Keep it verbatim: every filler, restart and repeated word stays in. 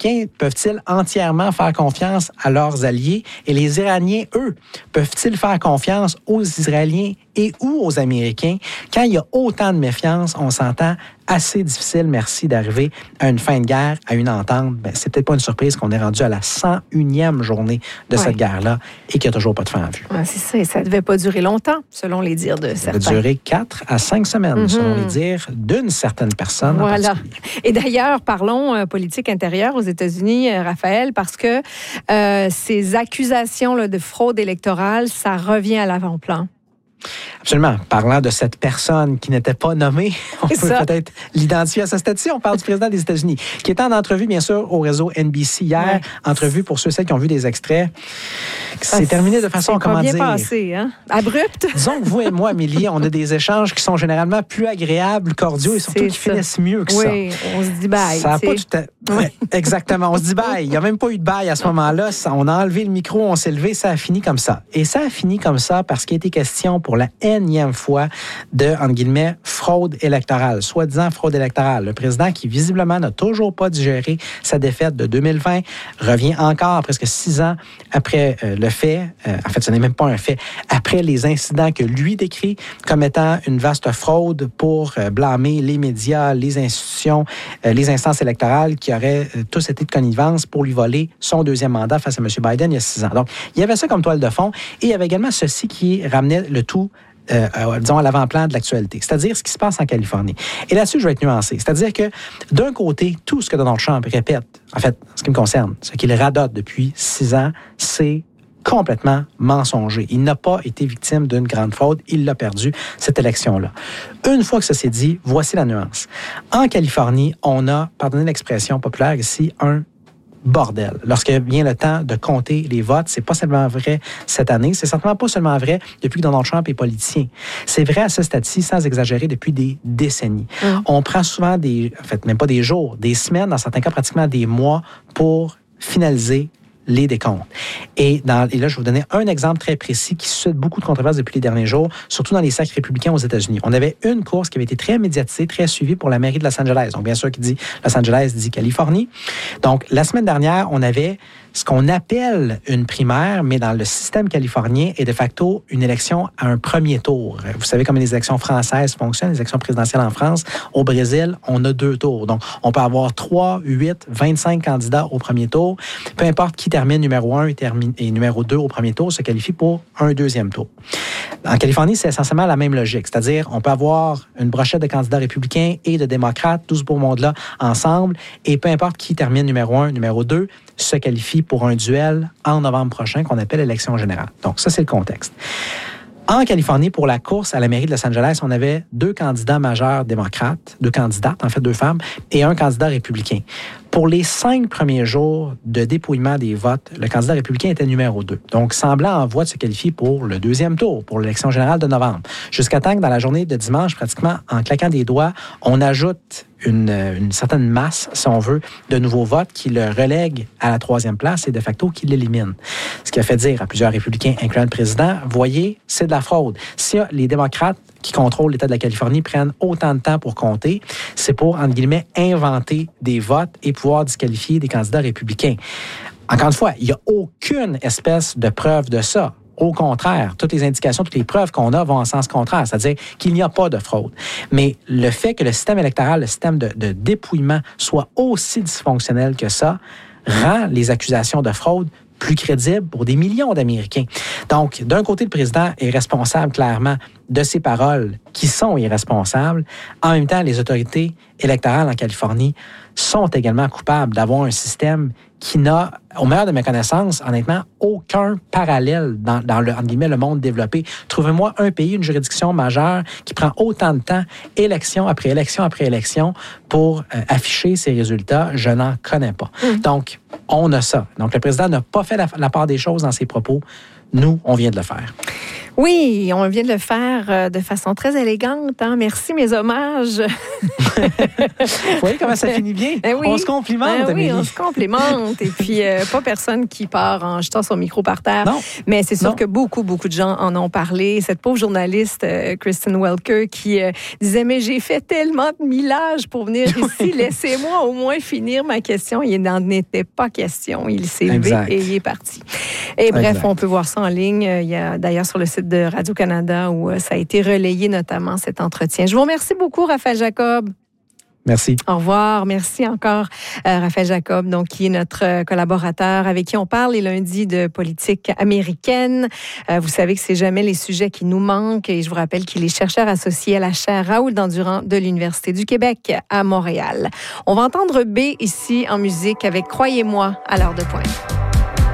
Américains peuvent-ils entièrement faire confiance à leurs alliés? Et les Iraniens, eux, peuvent-ils faire confiance aux Israéliens et ou aux Américains? Quand il y a autant de méfiance, on s'entend assez difficile, merci, d'arriver à une fin de guerre, à une entente. Ben, c'est peut-être pas une surprise qu'on est rendu à la cent unième journée de ouais. cette guerre-là et qu'il n'y a toujours pas de fin en vue. Ouais, c'est ça, et ça ne devait pas durer longtemps, selon les dires de ça certains. Ça devait durer quatre à cinq semaines, mm-hmm. selon les dires d'une certaine personne. Voilà. Et d'ailleurs, parlons euh, politique intérieure aux États-Unis, euh, Raphaël, parce que euh, ces accusations là, de fraude électorale, ça revient à l'avant-plan. Absolument. Parlant de cette personne qui n'était pas nommée, on peut ça. peut-être l'identifier à ce stade-ci. On parle du président des États-Unis, qui était en entrevue, bien sûr, au réseau N B C hier. Ouais. Entrevue, pour ceux et celles qui ont vu des extraits. C'est ah, terminé de façon, comment dire... C'est bien passé, hein? Abrupte. Disons que vous et moi, Amélie, on a des échanges qui sont généralement plus agréables, cordiaux et surtout c'est qui ça. finissent mieux que oui, ça. Oui, on se dit bye. Ça n'a pas tout à... ouais, exactement. On se dit bye. Il n'y a même pas eu de bye à ce moment-là. On a enlevé le micro, on s'est levé, ça a fini comme ça. Et ça a fini comme ça parce qu'il a été question pour la énième fois de, entre guillemets, fraude électorale, soi-disant fraude électorale. Le président qui, visiblement, n'a toujours pas digéré sa défaite de deux mille vingt, revient encore presque six ans après euh, le fait, euh, en fait, ce n'est même pas un fait, après les incidents que lui décrit comme étant une vaste fraude pour euh, blâmer les médias, les institutions, euh, les instances électorales qui auraient euh, tous été de connivence pour lui voler son deuxième mandat face à M. Biden il y a six ans. Donc, il y avait ça comme toile de fond et il y avait également ceci qui ramenait le tout Euh, euh, disons, à l'avant-plan de l'actualité, c'est-à-dire ce qui se passe en Californie. Et là-dessus, je vais être nuancé. C'est-à-dire que, d'un côté, tout ce que Donald Trump répète, en fait, ce qui me concerne, ce qu'il radote depuis six ans, c'est complètement mensonger. Il n'a pas été victime d'une grande fraude. Il l'a perdu, cette élection-là. Une fois que ça s'est dit, voici la nuance. En Californie, on a, pardonnez l'expression populaire ici, un bordel. Lorsque vient le temps de compter les votes, c'est pas seulement vrai cette année, c'est certainement pas seulement vrai depuis que Donald Trump est politicien. C'est vrai à ce stade-ci, sans exagérer, depuis des décennies. Mmh. On prend souvent des, en fait, même pas des jours, des semaines, dans certains cas pratiquement des mois pour finaliser les décomptes. Et, dans, et là, je vais vous donner un exemple très précis qui suscite beaucoup de controverses depuis les derniers jours, surtout dans les cercles républicains aux États-Unis. On avait une course qui avait été très médiatisée, très suivie pour la mairie de Los Angeles. Donc, bien sûr, qui dit Los Angeles dit Californie. Donc, la semaine dernière, on avait ce qu'on appelle une primaire, mais dans le système californien est de facto une élection à un premier tour. Vous savez comment les élections françaises fonctionnent, les élections présidentielles en France. Au Brésil, on a deux tours. Donc, on peut avoir trois, huit, vingt-cinq candidats au premier tour. Peu importe qui termine numéro un et, termine, et numéro deux au premier tour, se qualifie pour un deuxième tour. En Californie, c'est essentiellement la même logique. C'est-à-dire, on peut avoir une brochette de candidats républicains et de démocrates, tout ce beau monde-là, ensemble, et peu importe qui termine numéro un, numéro deux, se qualifie pour un duel en novembre prochain qu'on appelle l'élection générale. Donc, ça, c'est le contexte. En Californie, pour la course à la mairie de Los Angeles, on avait deux candidats majeurs démocrates, deux candidates, en fait, deux femmes, et un candidat républicain. Pour les cinq premiers jours de dépouillement des votes, le candidat républicain était numéro deux. Donc, semblant en voie de se qualifier pour le deuxième tour, pour l'élection générale de novembre. Jusqu'à temps que dans la journée de dimanche, pratiquement en claquant des doigts, on ajoute une, une certaine masse, si on veut, de nouveaux votes qui le relèguent à la troisième place et de facto qui l'éliminent. Ce qui a fait dire à plusieurs républicains, incluant le président, voyez, c'est de la fraude. Si les démocrates qui contrôlent l'État de la Californie prennent autant de temps pour compter, c'est pour, entre guillemets, inventer des votes et pouvoir disqualifier des candidats républicains. Encore une fois, il n'y a aucune espèce de preuve de ça. Au contraire, toutes les indications, toutes les preuves qu'on a vont en sens contraire, c'est-à-dire qu'il n'y a pas de fraude. Mais le fait que le système électoral, le système de, de dépouillement soit aussi dysfonctionnel que ça, rend les accusations de fraude plus crédibles pour des millions d'Américains. Donc, d'un côté, le président est responsable clairement de ses paroles qui sont irresponsables. En même temps, les autorités électorales en Californie sont également coupables d'avoir un système qui n'a, au meilleur de mes connaissances, honnêtement, aucun parallèle dans, dans le, entre guillemets, le monde développé. Trouvez-moi un pays, une juridiction majeure qui prend autant de temps, élection après élection après élection, pour euh, afficher ses résultats. Je n'en connais pas. Mmh. Donc, on a ça. Donc, le président n'a pas fait la, la part des choses dans ses propos. Nous, on vient de le faire. Oui, on vient de le faire de façon très élégante. Hein? Merci, mes hommages. Vous voyez comment ça finit bien? Ben oui. On se complimente, ben oui, Amélie. on se complimente. Et puis, euh, pas personne qui part en jetant son micro par terre. Non. Mais c'est sûr Non. que beaucoup, beaucoup de gens en ont parlé. Cette pauvre journaliste, euh, Kristen Welker, qui euh, disait, mais j'ai fait tellement de millages pour venir ici. Laissez-moi au moins finir ma question. Il n'en était pas question. Il s'est levé Exact. et il est parti. Et bref, Exact. on peut voir ça en ligne. Il y a d'ailleurs sur le site de Radio-Canada où ça a été relayé notamment cet entretien. Je vous remercie beaucoup, Raphaël Jacob. Merci. Au revoir. Merci encore, euh, Raphaël Jacob, donc, qui est notre euh, collaborateur avec qui on parle les lundis de politique américaine. Euh, vous savez que c'est jamais les sujets qui nous manquent et je vous rappelle qu'il est chercheur associé à la chaire Raoul Dandurand de l'Université du Québec à Montréal. On va entendre B ici en musique avec Croyez-moi à l'heure de pointe.